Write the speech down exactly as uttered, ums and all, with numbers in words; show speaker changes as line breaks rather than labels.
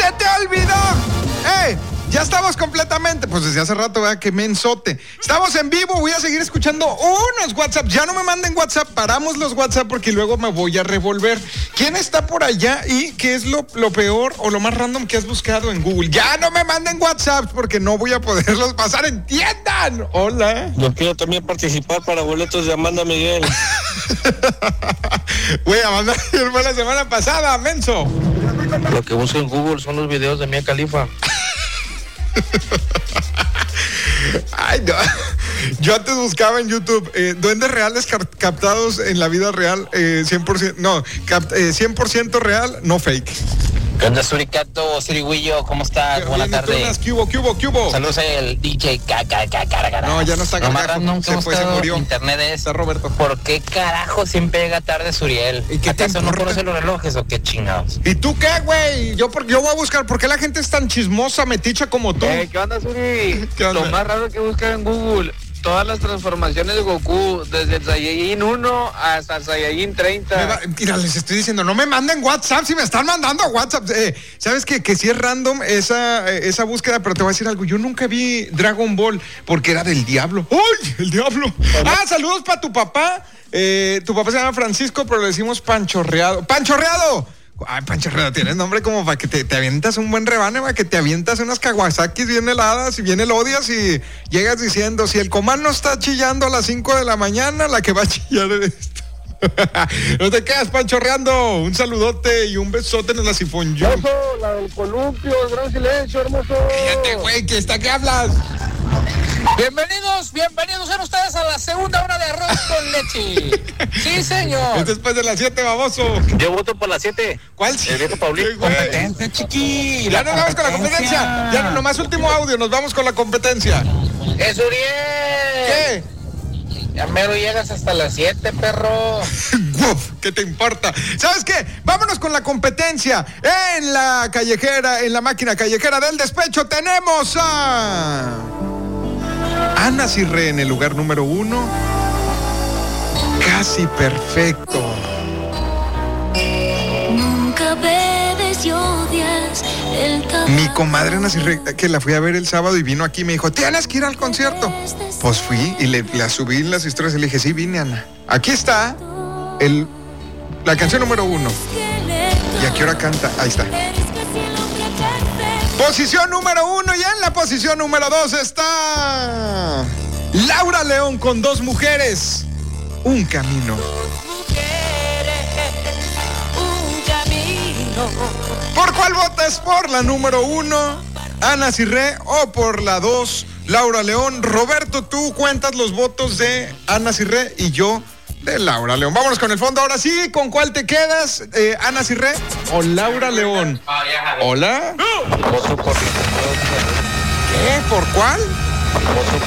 ¡Se te olvidó! ¡Eh! Ya estamos completamente, pues desde hace rato, ¿verdad? Que mensote. Estamos en vivo, voy a seguir escuchando unos WhatsApp. Ya no me manden WhatsApp, paramos los WhatsApp porque luego me voy a revolver. ¿Quién está por allá y qué es lo, lo peor o lo más random que has buscado en Google? Ya no me manden WhatsApp porque no voy a poderlos pasar, entiendan. Hola.
Yo quiero también participar para boletos de Amanda Miguel.
Güey, Amanda Miguel fue la semana pasada, menso.
Lo que busco en Google son los videos de Mia Khalifa.
Ay, no. Yo antes buscaba en YouTube eh, duendes reales cap- captados en la vida real, eh, cien por ciento, no, cap- eh, cien por ciento real, no fake.
¿Qué onda, Suricato, Suriguillo? ¿Cómo estás? Buenas tardes.
¿Qué hubo, qué hubo, qué hubo?
Saludos al D J Caca.
No, ya no está
Lo más
Carajo,
random que
se
hemos
fue, se
buscado
murió.
en internet es
Está Roberto.
¿por qué carajo siempre llega tarde Suriel?
¿Y qué te
¿Acaso no
importa?
conoce los relojes o qué chingados?
¿Y tú qué, güey? Yo, por- yo voy a buscar, ¿por qué la gente es tan chismosa, meticha como tú?
Eh, ¿Qué onda, Suri?
¿Qué onda?
Lo más raro que buscan en Google, todas las transformaciones de Goku, desde el Saiyajin uno hasta el Saiyajin
Me
treinta.
va- mira, les estoy diciendo, no me manden WhatsApp, si me están mandando WhatsApp. Eh, ¿Sabes qué? Que sí es random esa, eh, esa búsqueda, pero te voy a decir algo. Yo nunca vi Dragon Ball porque era del diablo. ¡Uy! El diablo. Ah, saludos para tu papá. Eh, tu papá se llama Francisco, pero le decimos Panchorreado. ¡Panchorreado! Ay, Panchorreado, tienes nombre como para que te, te avientas un buen rebane, para que te avientas unas Kawasakis bien heladas y bien el odias y llegas diciendo, si el comán no está chillando a las cinco de la mañana, la que va a chillar es esto. No te quedas panchorreando. Un saludote y un besote en la sifón. Yo.
Eso, la del columpio, el gran silencio, hermoso.
Cállate, güey, que está que hablas.
Bienvenidos, bienvenidos sean ustedes a la segunda hora de arroz con leche. Sí, señor.
Es después de las siete, baboso.
Yo voto por las siete.
¿Cuál?
El viejo Paulito.
Sí, güey.
Competencia, chiqui.
Ya nos vamos con la competencia. Ya no, nomás último audio, nos vamos con la competencia.
¡Eh, Suriel!
¿Qué?
Ya mero llegas hasta las siete, perro.
Uf, ¿qué te importa? ¿Sabes qué? Vámonos con la competencia. En la callejera, en la máquina callejera del despecho tenemos a Ana Cirré en el lugar número uno. Casi perfecto.
Nunca bebes y odias el tabaco.
Mi comadre Ana Cirré, que la fui a ver el sábado y vino aquí y me dijo, ¿tienes que ir al concierto? Pues fui y le, la subí en las historias y le dije, sí, vine, Ana. Aquí está el, la canción número uno. ¿Y a qué hora canta? Ahí está. Posición número uno y en la posición número dos está Laura León con Dos Mujeres, Un Camino.
Un camino.
¿Por cuál votas? ¿Por la número uno, Ana Cirré, o por la dos, Laura León? Roberto, tú cuentas los votos de Ana Cirré y yo de Laura León. Vámonos con el fondo. Ahora sí, ¿con cuál te quedas? Eh, ¿Ana Cirré o Laura León? Hola.
Voto por
¿Qué? ¿Por cuál?
voto